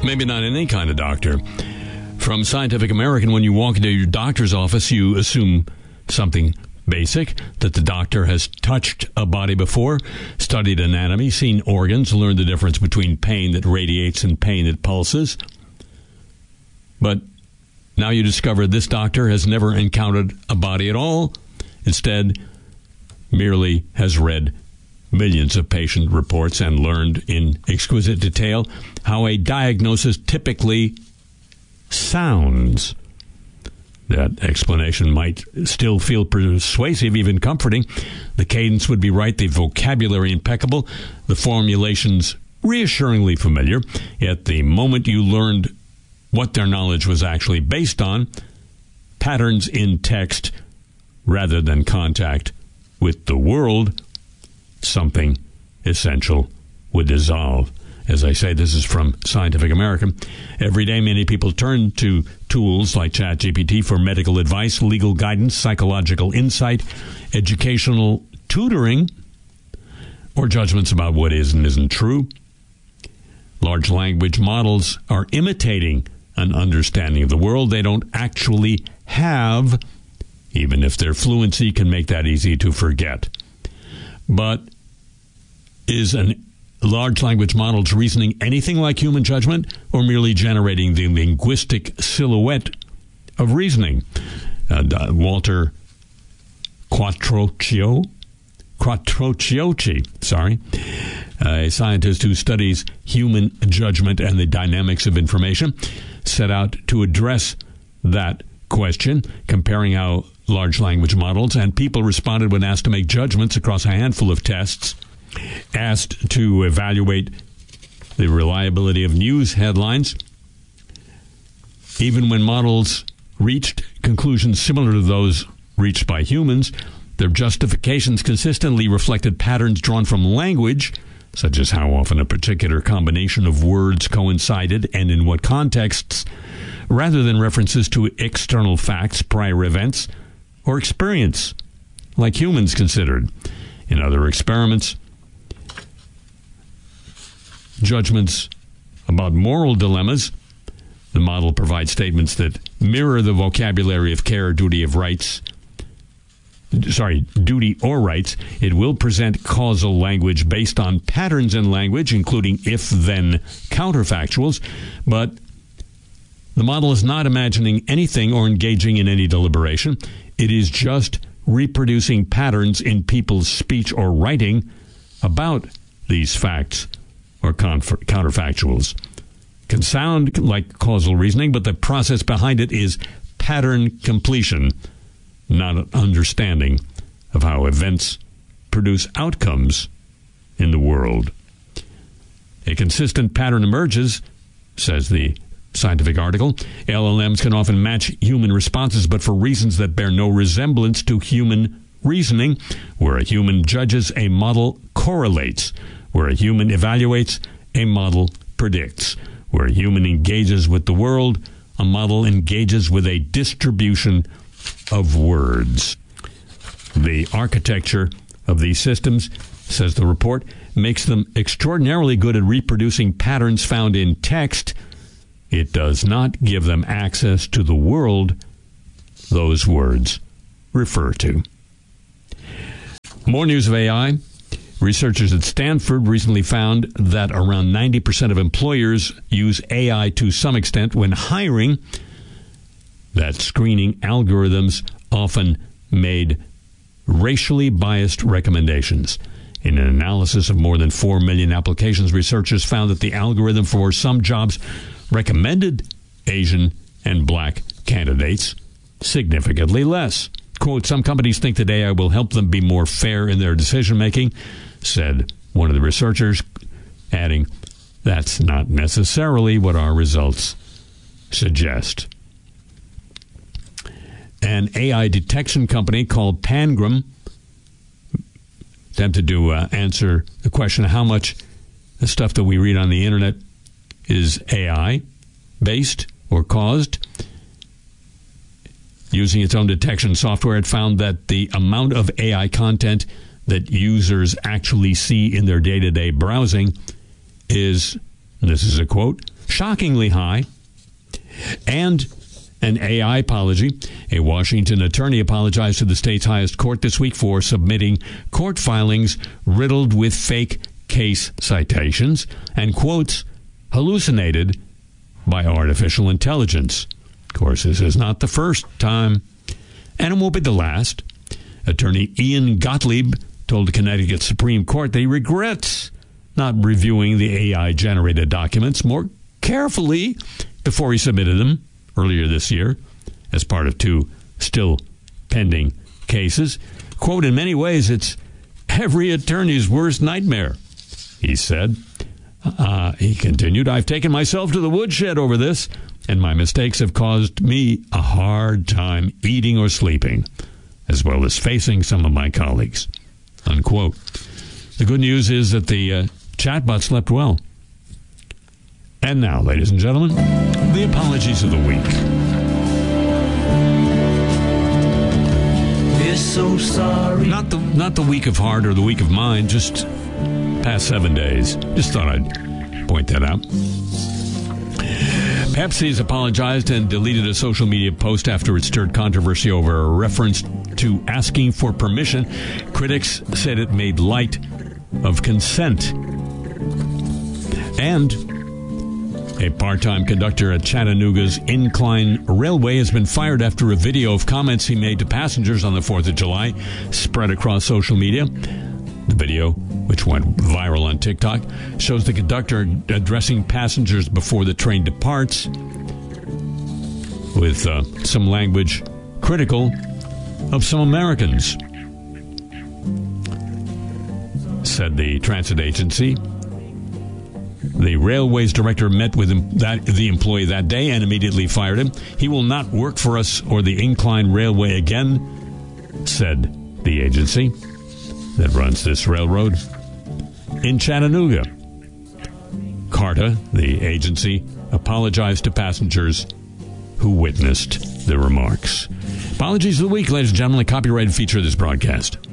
Maybe not any kind of doctor. From Scientific American, when you walk into your doctor's office, you assume something basic, that the doctor has touched a body before, studied anatomy, seen organs, learned the difference between pain that radiates and pain that pulses. But now you discover this doctor has never encountered a body at all. Instead, merely has read millions of patient reports and learned in exquisite detail how a diagnosis typically sounds. That explanation might still feel persuasive, even comforting. The cadence would be right, the vocabulary impeccable, the formulations reassuringly familiar. Yet the moment you learned what their knowledge was actually based on, patterns in text rather than contact with the world, something essential would dissolve. As I say, this is from Scientific American. Every day, many people turn to tools like ChatGPT for medical advice, legal guidance, psychological insight, educational tutoring, or judgments about what is and isn't true. Large language models are imitating an understanding of the world they don't actually have, even if their fluency can make that easy to forget. But is a large language model's reasoning anything like human judgment, or merely generating the linguistic silhouette of reasoning? Walter Quattrocchi, a scientist who studies human judgment and the dynamics of information, set out to address that question, comparing how large language models and people responded when asked to make judgments across a handful of tests. Asked to evaluate the reliability of news headlines, even when models reached conclusions similar to those reached by humans, their justifications consistently reflected patterns drawn from language, such as how often a particular combination of words coincided and in what contexts, rather than references to external facts, prior events, or experience, like humans considered. In other experiments, judgments about moral dilemmas, the model provides statements that mirror the vocabulary of care, duty or rights. It will present causal language based on patterns in language, including if-then counterfactuals, but the model is not imagining anything or engaging in any deliberation. It is just reproducing patterns in people's speech or writing about these facts or counterfactuals. Can sound like causal reasoning, but the process behind it is pattern completion, not an understanding of how events produce outcomes in the world. A consistent pattern emerges, says the scientific article. LLMs can often match human responses, but for reasons that bear no resemblance to human reasoning. Where a human judges, a model correlates. Where a human evaluates, a model predicts. Where a human engages with the world, a model engages with a distribution of words. The architecture of these systems, says the report, makes them extraordinarily good at reproducing patterns found in text. It does not give them access to the world those words refer to. More news of AI. Researchers at Stanford recently found that around 90% of employers use AI to some extent when hiring. That screening algorithms often made racially biased recommendations. In an analysis of more than 4 million applications, researchers found that the algorithm for some jobs recommended Asian and black candidates significantly less. Quote, some companies think that AI will help them be more fair in their decision-making, said one of the researchers, adding, that's not necessarily what our results suggest. An AI detection company called Pangram attempted to answer the question of how much the stuff that we read on the internet is AI-based or caused. Using its own detection software, it found that the amount of AI content that users actually see in their day-to-day browsing is, and this is a quote, shockingly high, and an AI apology. A Washington attorney apologized to the state's highest court this week for submitting court filings riddled with fake case citations and quotes hallucinated by artificial intelligence. Of course, this is not the first time, and it won't be the last. Attorney Ian Gottlieb told the Connecticut Supreme Court that he regrets not reviewing the AI-generated documents more carefully before he submitted them earlier this year as part of 2 still pending cases. Quote, in many ways, it's every attorney's worst nightmare, he said. He continued, I've taken myself to the woodshed over this, and my mistakes have caused me a hard time eating or sleeping, as well as facing some of my colleagues, unquote. The good news is that the chatbot slept well. And now, ladies and gentlemen, the apologies of the week. We're so sorry. Not the week of heart or the week of mind, just past 7 days. Just thought I'd point that out. Pepsi's apologized and deleted a social media post after it stirred controversy over a reference to asking for permission. Critics said it made light of consent. And a part-time conductor at Chattanooga's Incline Railway has been fired after a video of comments he made to passengers on the 4th of July spread across social media. The video, which went viral on TikTok, shows the conductor addressing passengers before the train departs with some language critical of some Americans, said the transit agency. The railway's director met with the employee that day and immediately fired him. He will not work for us or the Incline Railway again, said the agency that runs this railroad. In Chattanooga, CARTA, the agency, apologized to passengers who witnessed the remarks. Apologies of the week, ladies and gentlemen, a copyrighted feature of this broadcast.